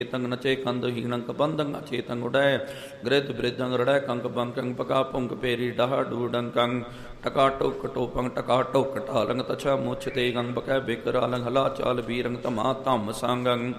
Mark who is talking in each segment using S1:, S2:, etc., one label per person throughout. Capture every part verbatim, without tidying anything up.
S1: ਤੰਗ ਨਚੇ ਕੰਦ ਹੀਣੰ ਕਬੰਧੰ ਅਚੇਤੰ ਉਡੈ ਗ੍ਰਿਧ ਬ੍ਰਿਧੰ ਰੜੈ ਕੰਕ ਬੰਕੰ ਪਕਾ ਪੁੰਕ ਪੇਰੀ ਡਾਹ ਡੂਡੰ ਕੰਗ ਟਕਾ ਟੋਕ ਟੋਪੰ ਟਕਾ ਟੋਕ ਟਾਲੰਗ ਤਛਾ ਮੁਛ ਤੇ ਗੰਗ ਬਕੈ ਬਿਕਰਾਲੰਗ ਹਲਾ ਚਾਲ ਬੀਰੰਗ ਧਮਾ ਧੰਮ ਸੰਗੰ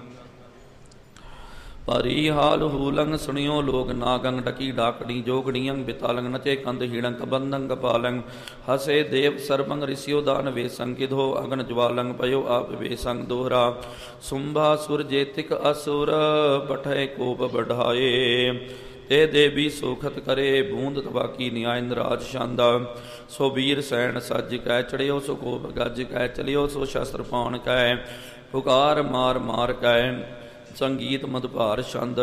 S1: ਪਰੀ ਹਾਲ ਹੂਲੰਗ ਸੁਣਿਓ ਲੋਕ ਨਾਗੰਗ ਡਕੀ ਡਾਕੜੀ ਜੋਗੜੀਆਂ ਬਿਤਾਲੰਗ ਨਚੇ ਕੰਦ ਹੀਣੰ ਕਬੰਧੰ ਕਪਾਲੰਗ ਹਸੇ ਦੇਵ ਸਰਬੰਗ ਰਿਸਿਓ ਦਾਨ ਵੇਸੰਗ ਕਿਧੋ ਅਗਨ ਜਵਾਲੰਗ ਪਇਓ ਆਪ ਵੇਸੰਗ ਦੋਹਰਾ ਸੁੰਭਾ ਸੁਰ ਜੇਤਿਕ ਅਸੁਰ ਪਠੈ ਕੋਪ ਬਢਾਏ ਤੇ ਦੇਵੀ ਸੋਖਤ ਕਰੇ ਬੂੰਦ ਤਬਾਕੀ ਨਿਆਇ ਨਰਾਜ ਛੰਦਾ ਸੋ ਵੀਰ ਸੈਣ ਸੱਜ ਕੈ ਚੜਿਓ ਸੋ ਕੋਪ ਗੱਜ ਕੈ ਚਲਿਓ ਸੋ ਸ਼ਸਤਰ ਪਾਣ ਕੈ ਪੁਕਾਰ ਮਾਰ ਮਾਰ ਕੈ ਸੰਗੀਤ ਮਦਭਾਰ ਛੰਦ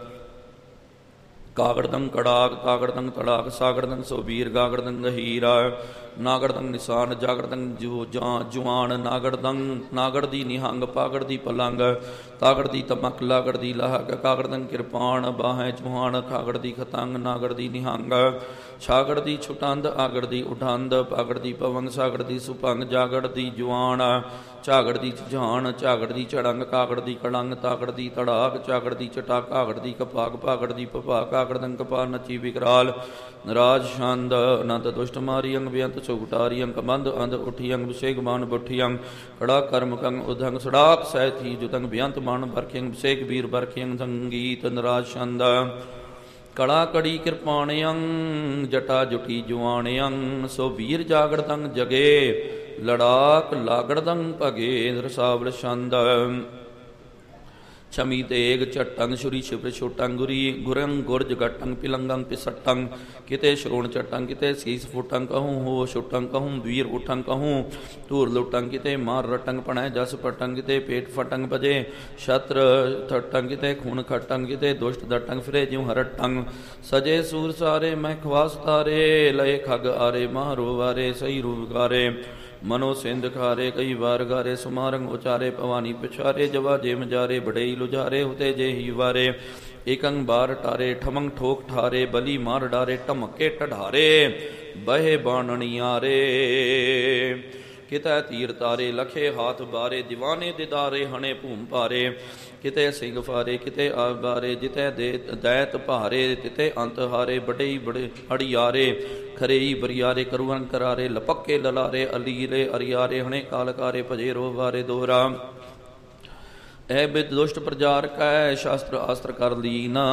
S1: ਕਾਗੜਦੰ ਕੜਾਕ ਕਾਗੜਦੰ ਤੜਾਕ ਸਾਗੜਦੰ ਸੋ ਵੀਰ ਗਾਗੜਦੰ ਗਹੀਰਾ ਨਾਗੜਦੰ ਨਿਸ਼ਾਨ ਜਾਗੜਦੰ ਜੋ ਜਾਂ ਜੁਆਨ ਨਾਗੜਦੰ ਨਾਗੜ ਦੀ ਨਿਹੰਗ ਪਾਗੜ ਦੀ ਪਲੰਗ ਤਾਗੜ ਦੀ ਤਮਕ ਲਾਗੜ ਦੀ ਲਾਹਕ ਕਾਗੜਦੰ ਕਿਰਪਾਨ ਬਾਹੈ ਚੁਹਾਨ ਖਾਗੜ ਦੀ ਖਤੰਗ ਨਾਗੜ ਦੀ ਨਿਹੰਗ ਛਾਗੜ ਦੀ ਛੁਟੰਦ ਆਗੜ ਦੀ ਉਠੰਦ ਪਾਗੜ ਦੀ ਪਵੰਗ ਸਾਗੜ ਦੀ ਸੁਭੰਗ ਜਾਗੜ ਦੀ ਜੁਆਨ ਝਾਗੜ ਦੀ ਝਾਣ ਝਾਗੜ ਦੀ ਝੜੰਗ ਕਾਗੜ ਦੀ ਕੜੰਗ ਤਾਗੜ ਦੀ ਤੜਾਕ ਝਾਗੜ ਦੀ ਚਟਾ ਕਾਗੜ ਦੀ ਕਪਾਕ ਪਾਗੜ ਦੀ ਪਪਾ ਕਾਗੜਦੰ ਕਪਾ ਨਚੀ ਵਿਕਰਾਲ ਨਰਾਜ ਛੰਦ ਅਨੰਤ ਦੁਸ਼ਟ ਮਾਰੀ ਅੰਗ ਬੇਅੰਤ ਚੁਗਟਾਰੀ ਅੰਗ ਕਬੰਧ ਅੰਧ ਉਠੀ ਅੰਗ ਵਿਸ਼ੇਕ ਬਾਣ ਬੁੱਠੀ ਅੰਗ ਕੜਾ ਕਰਮ ਕੰਗ ਉਧੰਗ ਸੜਾਕ ਸਹਿਥੀ ਜੁਤੰਗ ਬੇਅੰਤ ਬਾਣ ਬਰਖੀ ਅੰਗ ਵਿਸ਼ੇਕ ਵੀਰ ਬਰਖੀ ਅੰਗ ਸੰਗੀਤ ਨਰਾਜ ਛੰਦ ਕੜਾ ਕੜੀ ਕਿਰਪਾਣਿਅੰ ਜਟਾ ਜੁਟੀ ਜੁਆਣਿਅੰ ਸੋ ਵੀਰ ਜਾਗੜਦੰ ਜਗੇ ਲੜਾਕ ਲਾਗੜਦੰ ਭਗੇ ਰਸਾਵਲ ਛੰਦ ਛਮੀ ਤੇਗ ਝਟੰਗ ਛੁਰੀ ਛਿਪਰ ਛੋਟੰਗ ਗੁਰੀ ਗੁਰੰ ਗੁਰਜ ਗਟੰਗ ਪਿਲੰਗੰ ਪਿਸਟੰਗ ਕਿਤੇ ਸ਼ਰੋਣ ਚਟੰਗ ਕਿਤੇ ਸੀਸ ਫੁਟੰਗ ਕਹੂੰ ਹੋ ਛੁਟੰਗ ਕਹੂੰ ਵੀਰ ਉਠੰਗ ਕਹੂੰ ਧੂਰ ਲੁਟੰਗ ਕਿਤੇ ਮਾਰ ਰਟੰਗ ਪਣੈ ਜਸ ਪਟੰਗ ਕਿਤੇ ਪੇਟ ਫਟੰਗ ਭਜੇ ਛਤਰ ਥਟੰਗ ਕਿਤੇ ਖੂਨ ਖਟੰਗ ਕਿਤੇ ਦੁਸ਼ਟ ਦਟੰਗ ਫਿਰੇ ਜਿਉ ਹਰਟੰਗ ਸਜੇ ਸੂਰ ਸਾਰੇ ਮੈਂ ਖਵਾਸ ਤਾਰੇ ਲਏ ਖਗ ਆਰੇ ਮਾਰੋ ਵਾਰੇ ਸਹੀ ਰੂਪ ਗਾਰੇ ਮਨੋ ਸਿੰਧ ਖਾਰੇ ਕਈ ਵਾਰ ਗਾਰੇ ਸੁਮਾਰੰਗ ਉਚਾਰੇ ਭਵਾਨੀ ਪਿਛਾਰੇ ਜਵਾ ਜੇ ਮਜਾਰੇ ਬੜੇਈ ਲੁਝਾਰੇ ਹੁਤੇ ਜੇ ਹੀ ਵਾਰੇ ਇਕੰਗ ਬਾਰ ਟਾਰੇ ਠਮੰਗ ਠੋਕ ਠਾਰੇ ਬਲੀ ਮਾਰ ਡਾਰੇ ਟਮਕੇ ਟਢਾਰੇ ਬਹੇ ਬਾਣਣੀਆਰੇ ਕਿਤੈ ਤੀਰ ਤਾਰੇ ਲਖੇ ਹਾਥ ਬਾਰੇ ਦੀਵਾਨੇ ਦਿਦਾਰੇ ਹਣੇ ਭੂਮ ਭਾਰੇ ਕਿਤੇ ਸਿੰਘ ਫਾਰੇ ਕਿਤੇ ਆਬ ਬਾਰੇ ਜਿਤੈ ਦੇ ਦੈਤ ਭਾਰੇ ਤਿਤੇ ਅੰਤ ਹਾਰੇ ਬੜੇਈ ਬੜੇ ਅੜਿਆਰੇ ਖਰੇਈ ਬਰਿਆਰੇ ਕਰੂਨ ਕਰਾਰੇ ਲਪੱਕੇ ਲਲਾਰੇ ਅਲੀਲੇ ਅਰਿਆਰੇ ਹਣੇ ਕਾਲਕਾਰੇ ਭਜੇ ਰੋ ਵਾਰੇ ਦੋਹਰਾ ਐ ਬਿਦ ਦੁਸ਼ਟ ਪ੍ਰਜਾਰ ਕੈ ਸ਼ਾਸਤਰ ਆਸਤਰ ਕਰ ਲੀਨਾ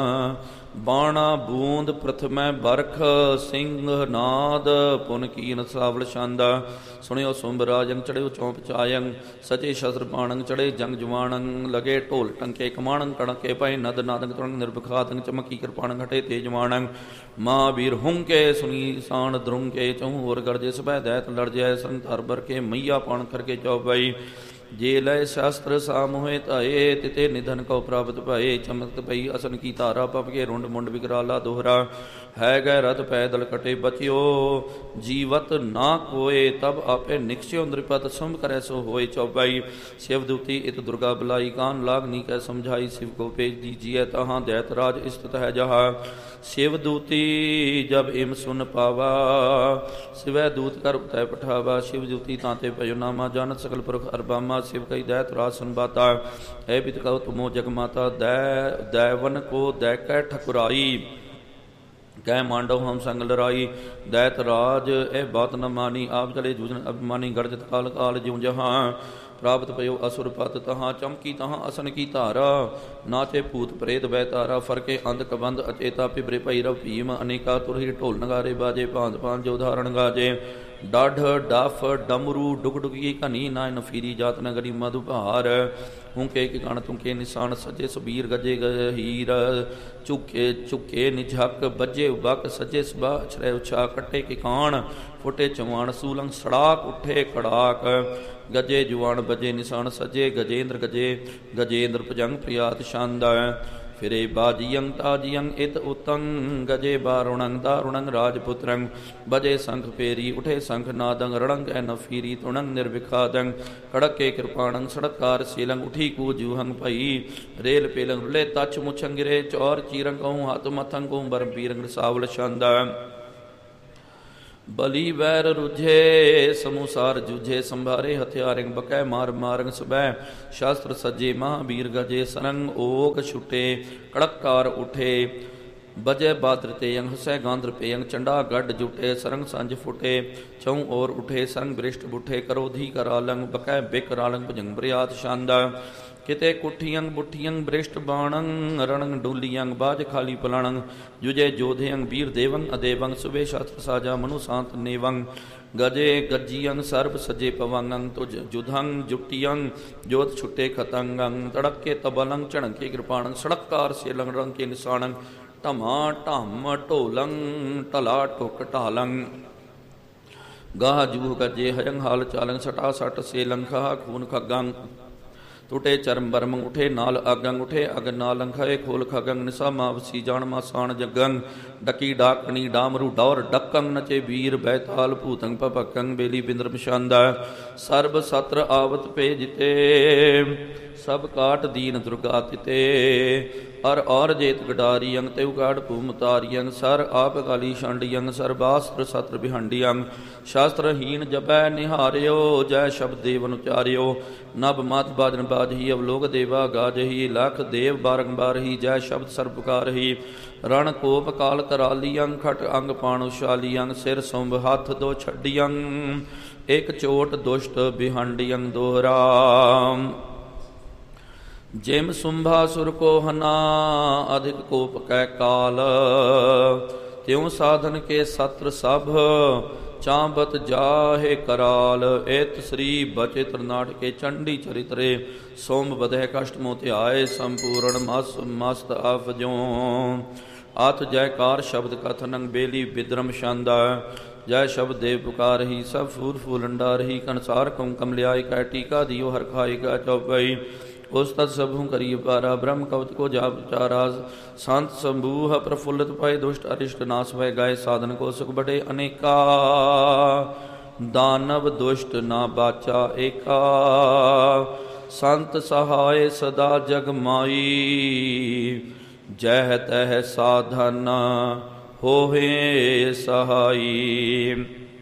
S1: ਬਾਣਾ ਬੂੰਦ ਪ੍ਰਥਮੈ ਬਰਖ ਸਿੰਘ ਨਾਦ ਪੁਨ ਕੀਨ ਸਾਵਲ ਛੰਦ ਸੁਣਿਓ ਸੁੰਭ ਰਾਜੰ ਚੜਿਓ ਚੌਂਪ ਚਾਯੰ ਸਚੇ ਸ਼ਸਤਰ ਬਾਣੰ ਚੜੇ ਜੰਗ ਜਵਾਣੰ ਲਗੇ ਢੋਲ ਟੰਕੇ ਕਮਾਣੰ ਕਣਕੇ ਪੈ ਨਦ ਨਾਦੰ ਤੁਰੰਗ ਨਿਰਭਖਾਤੰ ਚਮਕੀ ਕਿਰਪਾਣੰ ਘਟੇ ਤੇਜਮਾਣੰ ਮਹਾਂਵੀਰ ਹੁੰਕੇ ਸੁਣੀ ਸਾਣ ਦਰੁੰਕੇ ਚਹੁ ਹੋਰ ਗਰਜੇ ਸਭੈ ਦੈਤ ਲੜ ਜੈ ਸੰਗ ਧਰ ਬਰ ਕੇ ਮਈਆ ਪਾਣ ਕਰਕੇ ਚੌਪਈ ਜੇ ਲੈ ਸ਼ਾਸਤਰ ਸਾਮੋਹੇ ਧਾਏ ਤਿਤੇ ਨਿਧਨ ਕਉ ਪ੍ਰਾਪਤ ਭਏ ਚਮਕਤ ਪਈ ਅਸਨ ਕੀ ਧਾਰਾ ਪਪ ਕੇ ਰੁੰਡ ਮੁੰਡ ਵਿਕਰਾਲਾ ਦੋਹਰਾ ਹੈ ਗੈ ਰਥ ਪੈਦਲ ਕਟੇ ਬਚਿਓ ਜੀਵਤ ਨਾ ਕੋਏ ਤਬ ਆਪੇ ਨਿਕਸਿਓ ਨ੍ਰਿਪਤ ਸੁੰਭ ਕਰੈ ਸੋ ਹੋਏ ਚੌਪਾਈ ਸ਼ਿਵ ਦੂਤੀ ਇਤ ਦੁਰਗਾ ਬੁਲਾਈ ਕਾਨ ਲਾਗਨੀ ਕੈ ਸਮਝਾਈ ਸ਼ਿਵ ਕੋ ਭੇਜ ਦੀਜੀਐ ਤਹਾਂ ਦੈਤ ਰਾਜ ਸਥਿਤ ਹੈ ਜਹਾ शिव दूती जब इम सुन पावा शिवै दूत कर उतय पठावा शिव दूती तांते भयो नामा जानत सकल पुरख अरबामा शिव कई दैत राज सुनबाता है बित कहो तुमो जगमाता दै दैवन को दै कै ठकुराई कै मांडव हम संग लड़ाई दैत राज ए बात न मानी आप चले जूझन अभिमानी गरजत काल काल ज्यों जहाँ ਪ੍ਰਾਪਤ ਪਇਓ ਅਸੁਰ ਪਤ ਤਹਾਂ ਚਮਕੀ ਤਹਾਂ ਅਸਨ ਕੀ ਧਾਰਾ ਨਾਚੇ ਭੂਤ ਪ੍ਰੇਤ ਬੈ ਤਾਰਾ ਫਰਕੇ ਅੰਧ ਕਬੰਧ ਅਚੇਤਾ ਪਿਬਰੇ ਭੈਰਵ ਭੀਮ ਅਨੇਕਾ ਤੁਰਹੀ ਢੋਲ ਨਗਾਰੇ ਬਾਜੇ ਭਾਂਤ ਭਾਂਤ ਜੋ ਧਾਰਨ ਗਾਜੇ ਡਾਢ ਡਫ ਡਮਰੂ ਡੁਗ ਡੁਗੀ ਘਨੀ ਨਾ ਨਫੀਰੀ ਜਾਤ ਨਗਰੀ ਮਧੁ ਭਾਰ ਹੁੰਕੇ ਕਿ ਕਣ ਤੁੰਕੇ ਨਿਸ਼ਾਨ ਸਜੇ ਸੁਬੀਰ ਗਜੇ ਗਹੀਰ ਝੁਕੇ ਝੁਕੇ ਨਿਝਕ ਬੱਜੇ ਬਕ ਸਜੇ ਸਬਾ ਅਛਰੇ ਉਛਾ ਕੱਟੇ ਕਿ ਕਾਣ ਫੁੱਟੇ ਚਵਾਣ ਸੂਲੰਗ ਸੜਾਕ ਉੱਠੇ ਕੜਾਕ ਗਜੇ ਜੁਆਨ ਬਜੇ ਨਿਸ਼ਾਨ ਸਜੇ ਗਜੇਂਦਰ ਗਜੇ ਗਜੇਂਦਰ ਭਜੰਗ ਪ੍ਰਿਆਤ ਛੰਦ ਫਿਰੇ ਬਾਜੀਅੰ ਤਾਜੀਅੰ ਇਤ ਉਤੰ ਗਜੇ ਬਾਰੁਣੰ ਦਾਰੁਣੰ ਰਾਜਪੁਤਰੰ ਬਜੇ ਸੰਖ ਪੇਰੀ ਉਠੇ ਸੰਖ ਨਾਦੰ ਰੜੰਗ ਐ ਨਫੀਰੀ ਤੁਣੰ ਨਿਰਵਿਖਾਦੰ ਕੜਕੇ ਕਿਰਪਾਣੰ ਸੜਕਾਰ ਸੀਲੰ ਉਠੀ ਕੂ ਜੂਹੰ ਭਈ ਰੇਲ ਪੇਲੰ ਰੁਲੇ ਤਛ ਮੁਛੰ ਗਿਰੇ ਚੌਰ ਚੀਰੰ ਕਹੂੰ ਹੱਥ ਮਥੰ ਕਹੂੰ ਬਰਮ ਪੀਰੰ ਸਾਵਲ ਛੰਦ ਬਲੀ ਵੈਰ ਰੁਝੇ ਸਮੂਸਾਰ ਜੂਝੇ ਸੰਭਾਰੇ ਹਥਿਆਰਿੰਗ ਬਕੈ ਮਾਰ ਮਾਰੰਗ ਸਬੈ ਸ਼ਾਸਤਰ ਸੱਜੇ ਮਹਾਬੀਰ ਗਜੇ ਸਰੰਗ ਓਗ ਛੁਟੇ ਕੜਕਾਰ ਉਠੇ ਬਜੈ ਬਾਦਰ ਤੇ ਅੰਗ ਹਸੈ ਗਾਂਧਰ ਪੇ ਅੰਗ ਚੰਡਾ ਗੱਡ ਜੁਟੇ ਸਰੰਗ ਸੰਜ ਫੁਟੇ ਚੌ ਔਰ ਉਠੇ ਸਰੰਗ ਬ੍ਰਿਸ਼ਟ ਬੁਠੇ ਕਰੋਧੀ ਕਰਾਲੰਗ ਬਕੈ ਬਿਕ ਰਾਲੰਗ ਭੁਜੰਗ ਬਰਿਆਤ ਛਾਂਦਾ ਕਿਤੇ ਕੁੱਠੀਅੰਗ ਬੁੱਠੀਅੰਗ ਬ੍ਰਿਸ਼ਟ ਬਾਣੰ ਰਣੰਗ ਡੋਲੀਅੰਗ ਬਾਜ ਖਾਲੀ ਪਲਾਣੰਗ ਜੁਜੇ ਜੋਧਿਅੰਗ ਵੀਰ ਦੇਵੰਗ ਅਦੇਵੰਗ ਸੁਬੇ ਸ਼ਾਸਤਰ ਸਾਜਾ ਮਨੁ ਸਾਂਤ ਨੇਵੰਗ ਗਜੇ ਗੱਜੀਅੰਗ ਸਰਬ ਸਜੇ ਪਵੰਗੰ ਤੁਜ ਜੁਧੰਗ ਜੁਟੀਅੰਗ ਜੋਤ ਛੁਟੇ ਖਤੰਗੰ ਤੜਕੇ ਤਬਲੰਗ ਝਣਕੇ ਕਿਰਪਾਣੰ ਸੜਕਾਰ ਸੇ ਲੰਗ ਰੰਗ ਕੇ ਨਿਸ਼ਾਨੰ ਢਮਾ ਢਮ ਢੋਲੰ ਢਲਾ ਟੁਕ ਢਾਲੰ ਗਾਹ ਜੂਹ ਗੱਜੇ ਹਯੰਗ ਹਾਲ ਚਾਲੰਗ ਸਟਾ ਸਟ ਸੇ ਲੰਖਾ ਖੂਨ ਖਗੰਗ ਟੁਟੇ ਚਰਮ ਬਰਮ ਉਠੇ ਨਾਲ ਆਗੰਗ ਉਠੇ ਅਗ ਨਾਲ ਲੰਖਾਏ ਖੋਲ ਖਗੰਗ ਨਿਸਾ ਮਾਵਸੀ ਜਾਣ ਮਾਸਾਣ ਜਗੰਗ ਡਕੀ ਡਾਕਣੀ ਡਾਮਰੂ ਡੌਰ ਡਕੰਗ ਨਚੇ ਵੀਰ ਬੈਤਾਲ ਭੂਤੰਗ ਭਪਕੰਗ ਬੇਲੀ ਬਿੰਦਰ ਮਸ਼ਾਂਦਾ ਸਰਬ ਸਤਰ ਆਵਤ ਪੇ ਜਿਤੇ ਸਭ ਕਾਟ ਦੀਨ ਦੁਰਗਾ ਤਿਤੇ ਅਰ ਔਰ ਜੇਤ ਗਡਾਰੀ ਅੰਗ ਤੇ ਉਗਾੜ ਭੂਮ ਤਾਰੀਅੰਗ ਸਰ ਆਪ ਗਾਲੀ ਛੰਡੀਅੰਗ ਸਰਬਾਸਤਰ ਸਤਰ ਬਿਹੰਡੀਅੰਗ ਸ਼ਾਸਤਰਹੀਨ ਜਪੈ ਨਿਹਾਰਿਓ ਜੈ ਸ਼ਬਦ ਦੇਵਨ ਉਚਾਰਿਓ ਨਭ ਮਤ ਬਾਜਨ ਬਾਜਹੀ ਅਵਲੋਕ ਦੇਵਾ ਗਾਜਹੀ ਲਖ ਦੇਵ ਬਾਰੰਬਾਰਹੀ ਜੈ ਸ਼ਬਦ ਸਰਪਕਾਰਹੀ ਰਣ ਕੋਪ ਕਾਲ ਕਰਾਲੀਅੰਗ ਖਟ ਅੰਗ ਪਾਣੁਸ਼ਾਲੀਅੰਗ ਸਿਰ ਸੁੰਭ ਹੱਥ ਦੋ ਛੱਡੀਅੰਗ ਇਕ ਚੋਟ ਦੁਸ਼ਟ ਬਿਹੰਡੀਅੰਗ ਦੋਹਰਾ ਜਿਮ ਸੁੰਭਾ ਸੁਰ ਕੋ ਹਨਾ ਅਧਿਕ ਕੋਪ ਕੈ ਕਾਲ ਤਿਉ ਸਾਧਨ ਕੇ ਸਤਰ ਸਭ ਚਾਂਬਤ ਜਾਹੇ ਕਰਾਲ ਏਤ ਸ੍ਰੀ ਬਚੇ ਤਰਨਾਟ ਕੇ ਚੰਡੀ ਚਰਿਤਰੇ ਸੋਮ ਬਧੈ ਕਸ਼ਟ ਮੋ ਧਿਆਏ ਸੰਪੂਰਨ ਮਸ ਮਸਤ ਆਫਜੋ ਆਤ ਜੈਕਾਰ ਸ਼ਬਦ ਕਥਨੰ ਬੇਲੀ ਬਿਦਰਮ ਛਾਂਦਾ ਜੈ ਸ਼ਬਦ ਦੇਵ ਪੁਕਾਰਹੀ ਸਭ ਫੂਲ ਫੂਲੰਡਾ ਰਹੀ ਕਨਸਾਰ ਕਉ ਕਮਲਿਆਇ ਕੈ ਟੀਕਾ ਦਿਓ ਹਰ ਖਾਈ ਕਾ ਚੌਪਈ ਉਸ ਤਤ ਸਭੂ ਕਰੀ ਪਾਰਾ ਬ੍ਰਹਮ ਕਵਚ ਕੋ ਜਾਪ ਚਾਰਾ ਸੰਤ ਸੰਭੂਹ ਪ੍ਰਫੁੱਲਤ ਪਾਏ ਦੁਸ਼ਟ ਅਰਿਸ਼ਟ ਨਾਸ ਭੈ ਗਾਏ ਸਾਧਨ ਕੋ ਸੁਖ ਬੜੇ ਅਨੇਕਾ ਦਾਨਵ ਦੁਸ਼ਟ ਨਾ ਬਾਚਾ ਏਕਾ ਸੰਤ ਸਹਾਏ ਸਦਾ ਜਗ ਮਾਈ ਜਹ ਤਹ ਸਾਧਨ ਹੋਵੇ ਸਹਾਈ।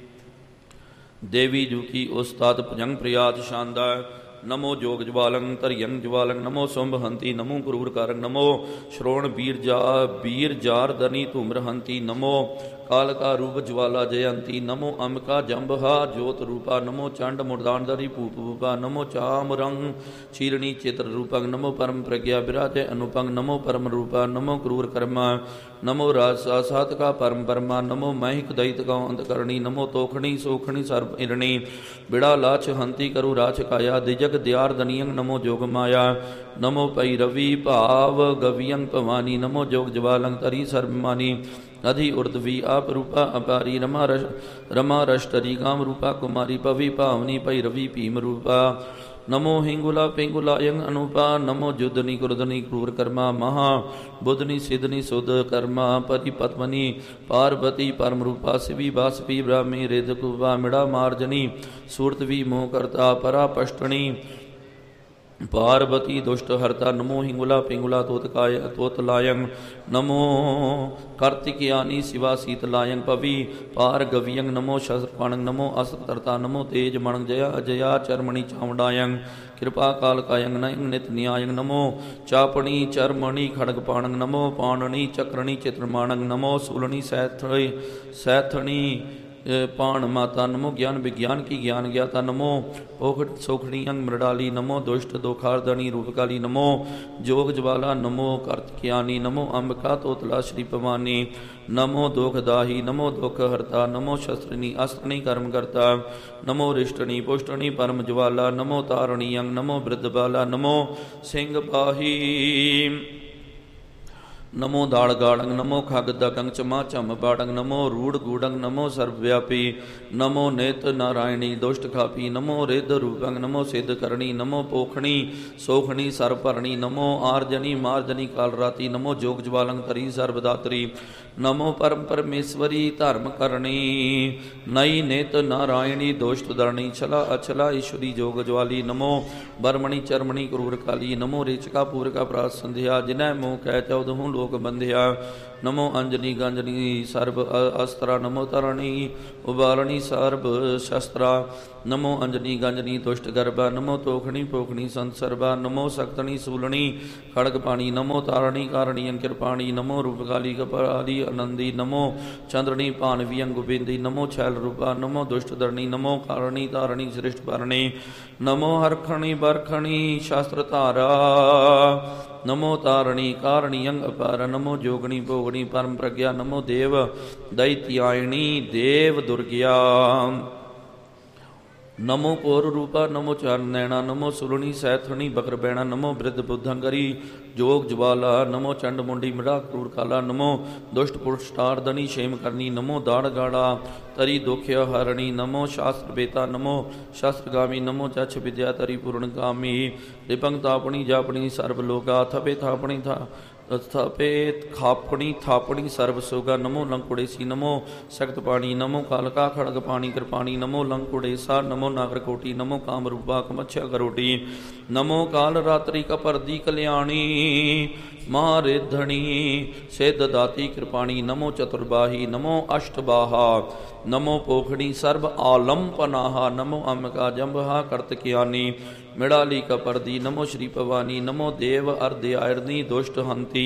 S1: ਦੇਵੀ ਜੂ ਕੀ ਉਸਤਾਦ ਭੁਜੰਗ ਪ੍ਰਿਆਤ ਸ਼ਾਨਦਾ ਨਮੋ ਜੋਗ ਜਵਾਲੰ ਧਰਿਯੰ ਜਵਾਲੰ ਨਮੋ ਸੁੰਭ ਹੰਤੀ ਨਮੋ ਕਰੂਰ ਕਾਰੰ ਨਮੋ ਸ਼੍ਰੋਣ ਬੀਰ ਜਾ ਬੀਰ ਜਾਰ ਦਨੀ ਧੂਮਰ ਹੰਤੀ ਨਮੋ ਕਾਲ ਕਾ ਰੂਪ ਜਵਾਲਾ ਜਯੰਤੀ ਨਮੋ ਅੰਬਿਕਾ ਜੰਬਹਾ ਜੋਤ ਰੂਪਾ ਨਮੋ ਚੰਡ ਮੁਰਦਾਨ ਦਰੀ ਭੂਪ ਭੂਪਾ ਨਮੋ ਚਾਮ ਰੰਗ ਚੀਰਣੀ ਚਿਤਰ ਰੂਪੰ ਨਮੋ ਪਰਮ ਪ੍ਰਗਿਆ ਬਿਰਾਜੇ ਅਨੁਪੰਗ ਨਮੋ ਪਰਮ ਰੂਪਾ ਨਮੋ ਕਰੂਰ ਕਰਮਾ ਨਮੋ ਰਾਜਸਾ ਸਾਤ ਕਾ ਪਰਮ ਪਰਮਾ ਨਮੋ ਮਹਿਕ ਦਇਤ ਕਉ ਅੰਤ ਕਰਣੀ ਨਮੋ ਤੋਖਣੀ ਸੋਖਣੀ ਸਰਬ ਇਰਣੀ ਬਿੜਾ ਲਾਛ ਹੰਤੀ ਕਰੂ ਰਾਛ ਕਾਇਆ ਦਿਜਗ ਦਿਆਰ ਦਨੀਯੰ ਨਮੋ ਜੋਗ ਮਾਇਆ ਨਮੋ ਪਈ ਰਵੀ ਭਾਵ ਗਵਿਯੰ ਭਵਾਨੀ ਨਮੋ ਜੋਗ ਜਵਾਲੰ ਤਰੀ ਸਰਬਮਾਨੀ ਅਧਿ ਉਰਦਵੀ ਆਪ ਰੂਪਾ ਅਪਾਰੀ ਰਮਾ ਰਸ਼ ਰਮਾ ਰਸ਼ਟਰੀ ਕਾਮ ਰੂਪਾ ਕੁਮਾਰੀ ਪਵੀ ਭਾਵਨੀ ਪਈ ਰਵੀ ਭੀਮ ਰੂਪਾ ਨਮੋ ਹਿੰਗੁਲਾ ਪਿੰਗੁਲਾਯੰ ਅਨੂਪਾ ਨਮੋ ਜੁਦਨੀ ਕੁਰਦਨੀ ਕਰੂਰ ਕਰਮਾ ਮਹਾ ਬੁੱਧਨੀ ਸਿੱਧਨੀ ਸੁਧ ਕਰਮਾ ਪਤੀ ਪਤਮਨੀ ਪਾਰਵਤੀ ਪਰਮ ਰੂਪਾ ਸਿਵੀ ਬਾਸਪੀ ਬ੍ਰਾਹਮੀ ਰਿਦ ਕੁਵਾ ਮਿੜਾ ਮਾਰਜਨੀ ਸੂਰਤ ਵੀ ਮੋਹ ਕਰਤਾ ਪਰਾ ਪਸ਼ਟਣੀ ਪਾਰਵਤੀ ਦੁਸ਼ਟ ਹਰਤਾ ਨਮੋ ਹਿੰਗੁਲਾ ਪਿੰਗੁਲਾ ਤੋਤ ਕਾਇ ਤੋਤ ਲਾਯੰ ਨਮੋ ਕਾਰਤਿਕਯਾਨੀ ਸਿਵਾ ਸੀਤ ਲਾਯੰ ਪਵੀ ਪਾਰ ਗਵਿਯੰ ਨਮੋ ਸ਼ਸਰਪਾਣੰ ਨਮੋ ਅਸਤ ਤਰਤਾ ਨਮੋ ਤੇਜ ਮਣੰ ਜਯਾ ਅਜਯਾ ਚਰਮਣੀ ਚਾਮਡਾਯੰ ਕਿਰਪਾ ਕਾਲ ਕਾਯੰ ਨਯੰ ਨਿਤ ਨਿਆਯੰ ਨਮੋ ਚਾਪਣੀ ਚਰਮਣੀ ਖੜਗ ਪਾਣੰ ਨਮੋ ਪਾਣਣੀ ਚਕਰਣੀ ਚਿਤ੍ਰਮਾਣੰ ਨਮੋ ਸੂਲਣੀ ਸੈਥ ਸੈਥਣੀ ਪਾਣ ਮਾਤਾ ਨਮੋ ਗਿਆਨ ਵਿਗਿਆਨ ਕੀ ਗਿਆਨ ਗਿਆਤਾ ਨਮੋ ਪੋਖਟ ਸੋਖਣੀ ਅੰਗ ਮਰਡਾਲੀ ਨਮੋ ਦੁਸ਼ਟ ਦੋਖਾਰਦਣੀ ਰੂਪਕਾਲੀ ਨਮੋ ਜੋਗ ਜਵਾਲਾ ਨਮੋ ਕਰਤਕਿਆਨੀ ਨਮੋ ਅੰਬਿਕਾ ਤੋਤਲਾ ਸ਼੍ਰੀ ਭਵਾਨੀ ਨਮੋ ਦੋਖਦਾਹੀ ਨਮੋ ਦੁਖ ਹਰਤਾ ਨਮੋ ਸ਼ਸਤਰਨੀ ਅਸਤਰਣੀ ਕਰਮ ਕਰਤਾ ਨਮੋ ਰਿਸ਼ਟਣੀ ਪੁਸ਼ਟਣੀ ਪਰਮ ਜਵਾਲਾ ਨਮੋ ਤਾਰਣੀ ਅੰਗ ਨਮੋ ਬ੍ਰਿਧ ਬਾਲਾ ਨਮੋ ਸਿੰਘ ਬਾਹੀ ਨਮੋ ਦਾਲ ਗਾੜੰਗ ਨਮੋ ਖਗ ਦਕੰਗ ਚਮਾ ਝਮ ਬਾੜੰਗ ਨਮੋ ਰੂੜ ਗੂੜੰਗ ਨਮੋ ਸਰਬ ਵਿਆਪੀ ਨਮੋ ਨਿਤ ਨਾਰਾਇਣੀ ਦੁਸ਼ਟ ਖਾਪੀ ਨਮੋ ਰਿੱਧ ਰੂਪੰਗ ਨਮੋ ਸਿੱਧ ਕਰਣੀ ਨਮੋ ਪੋਖਣੀ ਸੋਖਣੀ ਸਰਬ ਭਰਣੀ ਨਮੋ ਆਰਜਨੀ ਮਾਰਜਨੀ ਕਾਲ ਰਾਤੀ ਨਮੋ ਜੋਗ ਜਵਾਲੰਗ ਤਰੀ ਸਰਬ ਦਾਤਰੀ ਨਮੋ ਪਰਮ ਪਰਮੇਸ਼ਵਰੀ ਧਰਮ ਕਰਣੀ ਨਈ ਨਿਤ ਨਾਰਾਇਣੀ ਦੁਸ਼ਟ ਦਰਣੀ ਛਲਾ ਅਛਲਾ ਈਸ਼ਵਰੀ ਜੋਗ ਜਵਾਲੀ ਨਮੋ ਬਰਮਣੀ ਚਰਮਣੀ ਕਰੂਰ ਕਾਲੀ ਨਮੋ ਰੇਚਕਾ ਪੂਰਕਾ ਪ੍ਰਾਸ ਸੰਧਿਆ ਜਿਨੈ ਮੋਹ ਕਹਿ ਚੌਦਹੂ लोक बंध्या नमो अंजनी गंजनी सर्व अस्त्रा नमो तरणी उबारणी सर्व शस्त्रा नमो अंजनी गंजनी दुष्ट गर्भा नमो तोखणी पोखणी संसर्वा नमो सक्तनी सूलणी खड़ग पाणी नमो तारणी कारणी अंकिरपाणी नमो रूपकाली कपाली आनंदी नमो चंद्रणी पानवी अंगुबिंदी नमो छैल रूपा नमो दुष्ट धरणी नमो कारणी तारणी श्रेष्ठ भरणी नमो हरखणी बरखणी शास्त्र धारा नमो तारणी कारणी अंग अपार नमो जोगणी भोगणी परम प्रज्ञा नमो देव दैत्यायणी देव दुर्ग्या नमो कोर रूपा नमो चरण नैना नमो सुरणी सैथणी बकर बैणा नमो वृद्ध बुद्धंकरी जोग ज्वाला नमो चंड मुंडी मृड़ा क्रूर काला नमो दुष्ट पुष्टार्दनी क्षेम करनी नमो दाड़ गाड़ा तरी दुख्य हरणी नमो शास्त्र बेता नमो शास्त्रगामी नमो जक्ष विद्या तरी पूर्णगामी रिपंग तापणी जापणी सर्वलोका थपे थापणी था स्थापित खापणी थापणी सर्व सोगा नमो लंकुड़ेसी नमो सख्त पाणी नमो कालका खड़ग पाणी कृपाणी नमो लंकुड़ेसा नमो नागरकोटी नमो कामरूपा कमच्छा करोटी नमो काल रात्रि कपर्दी कल्याणी महारिधणी सिद्ध दाती कृपाणी नमो चतुर्बाही नमो अष्टबाहा नमो पोखणी सर्व आलम्पनाहा नमो अम्बिका जम्बहा कर्तकियानी मृड़ाली कपर्दी नमो श्री भवानी नमो देव अर्धयायरनी दुष्ट हंती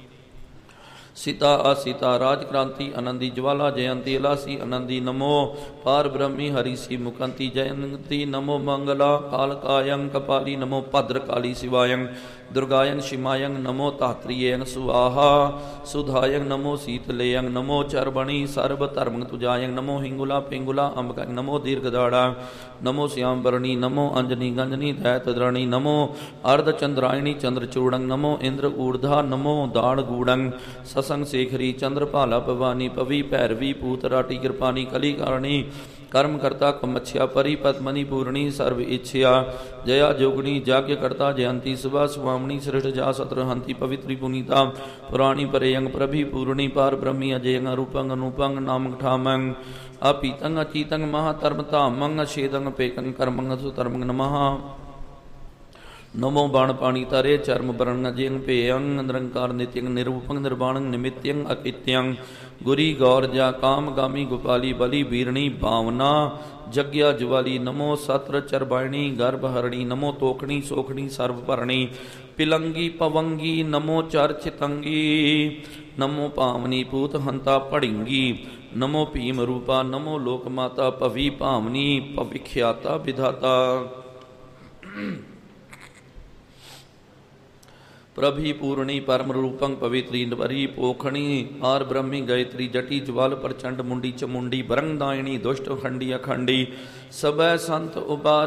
S1: सीता असीता राजक्रांति आनंदी ज्वाला जयंती अलासी आनंदी नमो पार ब्रह्मी हरिसी मुकंती जयंती नमो मंगला कालकायं कपाली नमो भद्रकाली शिवायं दुर्गायं शिमायं नमो धात्रियं सुवाहा सुधायं नमो शीतलेयं नमो चरबणी सर्व धर्म तुजायं नमो हिंगुला पिंगुला अंबकं नमो दीर्घदाड़ा नमो श्यामवरणी नमो अंजनी गंजनी दैतद्रणी नमो अर्धचंद्रायणी चंद्रचूड़ं नमो इंद्र ऊर्धा नमो दाड़ गूढ़ं ससंग शेखरी चंद्रभाला भवानी पवी भैरवी पूतराटी कृपानी कली कारणी कर्मकर्ता कमच्छा परि पद्मनि पूर्णी सर्व इच्छया जया जोगणी जाग्यकर्ता जयंती सुभा स्वामणी श्रेष्ठ जा सत्रहंती पवित्री पुनीता पुराणी परेयंग प्रभि पूर्णी पार ब्रह्मी अजयंग रूपंग अनुपंग नामंग ठामंग अपीतंग अचीतंग महाधर्मतामंग अशेदंग पेकंग कर्मंग सुतर्मंग नमः नमो बाण पाणी तारे चर्म बरण अजयंग पेयंग निरंकार नित्यंग निरूपंग निर्वाणंग निमित्यंग अकित्यंग गुरी गौरजा काम गामी गोपाली बली वीरणी भावना जग्या ज्वाली नमो सत्र चरबायणी गर्भहरणी नमो तोखणी सोखणी सर्वभरणी पिलंगी पवंगी नमो चर चितंगी नमो पावनी पूत हंता पड़िंगी नमो भीम रूपा नमो लोकमाता पवी भावनी पविख्याता विधाता प्रभि पूर्णी परम रूपं पवित्री वरी पोखणी आर ब्रह्मी गायत्री जटी ज्वाल प्रचंड मुंडी चमुंडी बरंगदायणी दुष्ट खंडी अखंडी सब संत उबार